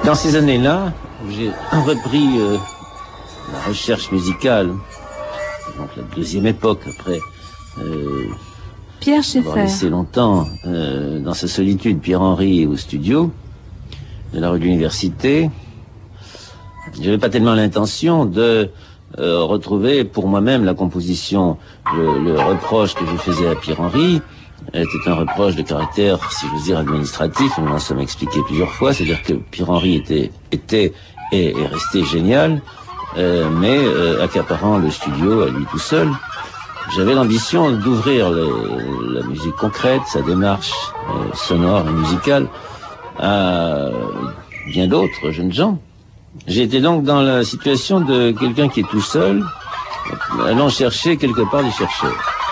Dans ces années-là, j'ai repris la recherche musicale, donc la deuxième époque après Pierre avoir Schaeffer. laissé longtemps dans sa solitude Pierre-Henry au studio de la rue de l'Université. Je n'avais pas tellement l'intention de retrouver pour moi-même la composition. Le reproche que je faisais à Pierre-Henry était un reproche de caractère, si j'ose dire, administratif. Nous en sommes expliqués plusieurs fois. C'est-à-dire que Pierre-Henry était et est resté génial, mais accaparant le studio à lui tout seul. J'avais l'ambition d'ouvrir la musique concrète, sa démarche sonore et musicale, à bien d'autres jeunes gens. J'ai été donc dans la situation de quelqu'un qui est tout seul, allant chercher quelque part des chercheurs.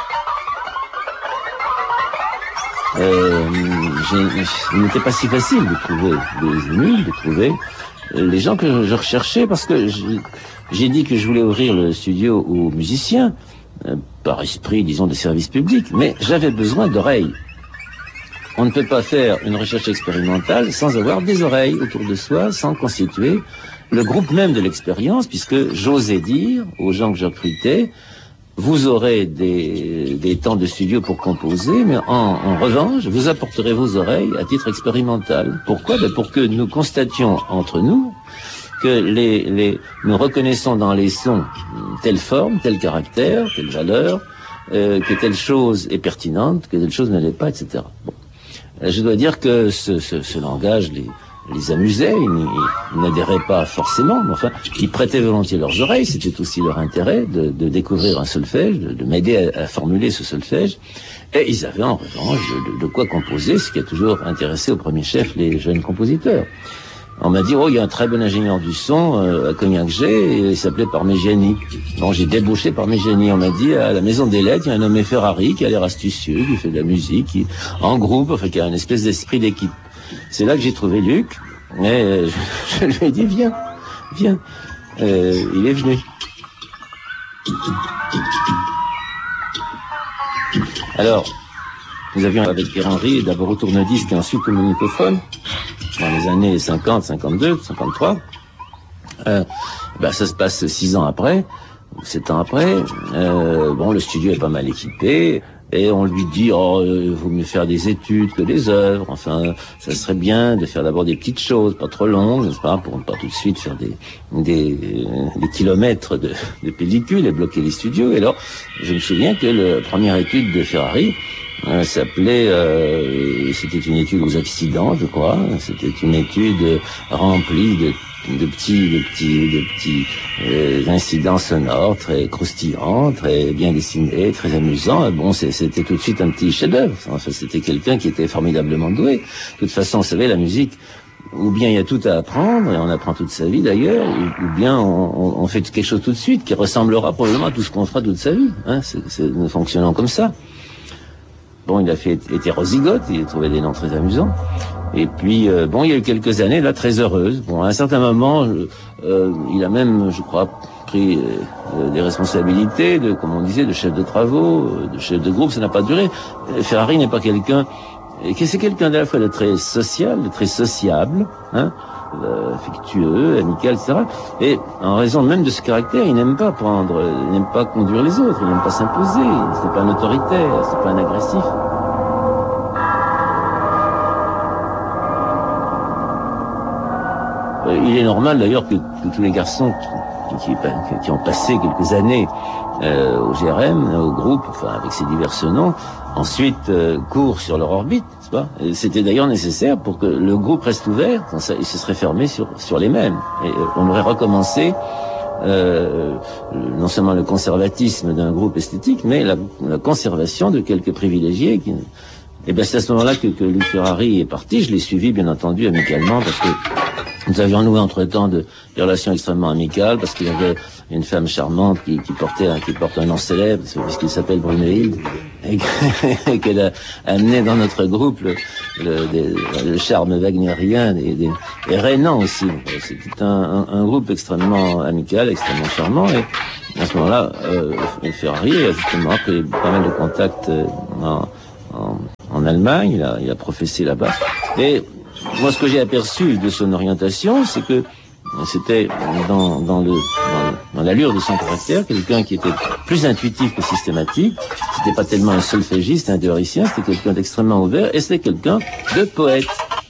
Il n'était pas si facile de trouver des amis, de trouver les gens que je recherchais, parce que j'ai dit que je voulais ouvrir le studio aux musiciens, par esprit, disons, de service public, mais j'avais besoin d'oreilles. On ne peut pas faire une recherche expérimentale sans avoir des oreilles autour de soi, sans constituer le groupe même de l'expérience, puisque j'osais dire aux gens que je recrutais, vous aurez des temps de studio pour composer, mais en revanche, vous apporterez vos oreilles à titre expérimental. Pourquoi ? Pour que nous constations entre nous que nous reconnaissons dans les sons telle forme, tel caractère, telle valeur, que telle chose est pertinente, que telle chose ne l'est pas, etc. Bon. Je dois dire que ce langage les amusait, ils n'adhéraient pas forcément, mais enfin, ils prêtaient volontiers leurs oreilles, c'était aussi leur intérêt de découvrir un solfège, de m'aider à formuler ce solfège, et ils avaient en revanche de quoi composer, ce qui a toujours intéressé au premier chef les jeunes compositeurs. On m'a dit, il y a un très bon ingénieur du son à Cognac-G, et il s'appelait Parmigiani. Bon, j'ai débauché Parmigiani. On m'a dit, à la Maison des Lettres, il y a un nommé Ferrari qui a l'air astucieux, qui fait de la musique, en groupe, enfin, qui a une espèce d'esprit d'équipe. C'est là que j'ai trouvé Luc, et je lui ai dit, viens. Il est venu. Alors, nous avions avec Pierre-Henry d'abord au tourne-disque et ensuite au magnétophone, dans les années 50, 52, 53. Ça se passe 6 ans après, 7 ans après. Le studio est pas mal équipé. Et on lui dit, il vaut mieux faire des études que des œuvres. Enfin, ça serait bien de faire d'abord des petites choses, pas trop longues, n'est-ce pas, pour ne pas tout de suite faire des kilomètres de pellicules et bloquer les studios. Et alors, je me souviens que la première étude de Ferrari s'appelait, c'était une étude aux accidents, je crois. C'était une étude remplie de petits incidents sonores très croustillants, très bien dessinés, très amusants. Bon, c'était tout de suite un petit chef-d'œuvre. Enfin, c'était quelqu'un qui était formidablement doué. De toute façon, vous savez, la musique, ou bien il y a tout à apprendre, et on apprend toute sa vie d'ailleurs, ou bien on fait quelque chose tout de suite qui ressemblera probablement à tout ce qu'on fera toute sa vie. Nous fonctionnons comme ça. Bon, il a été hétérozygote, il a trouvé des noms très amusants. Et puis, il y a eu quelques années, là, très heureuses. Bon, à un certain moment, il a même, je crois, pris des responsabilités comme on disait, de chef de travaux, de chef de groupe. Ça n'a pas duré. Ferrari n'est pas quelqu'un... C'est quelqu'un à la fois de très social, de très sociable, affectueux, amical, etc. Et en raison même de ce caractère, il n'aime pas conduire les autres, il n'aime pas s'imposer, c'est pas un autoritaire, c'est pas un agressif. Il est normal d'ailleurs que tous les garçons qui ont passé quelques années au GRM, au groupe, enfin avec ses divers noms, ensuite courent sur leur orbite, n'est-ce pas ? C'était d'ailleurs nécessaire pour que le groupe reste ouvert, sans ça, il se serait fermé sur les mêmes. Et on aurait recommencé non seulement le conservatisme d'un groupe esthétique, mais la conservation de quelques privilégiés qui... Et bien c'est à ce moment-là que Luc Ferrari est parti. Je l'ai suivi bien entendu amicalement parce que nous avions noué entre-temps des relations extrêmement amicales, parce qu'il y avait une femme charmante qui porte un nom célèbre, puisqu'il s'appelle Brunehilde, et qu'elle a amené dans notre groupe le charme wagnérien et rhénan aussi. C'était un groupe extrêmement amical, extrêmement charmant, et à ce moment-là, Ferrari a justement pris pas mal de contacts en Allemagne, il a professé là-bas, et Moi, ce que j'ai aperçu de son orientation, c'est que c'était dans l'allure de son caractère, quelqu'un qui était plus intuitif que systématique. C'était pas tellement un solfégiste, un théoricien, c'était quelqu'un d'extrêmement ouvert, et c'était quelqu'un de poète.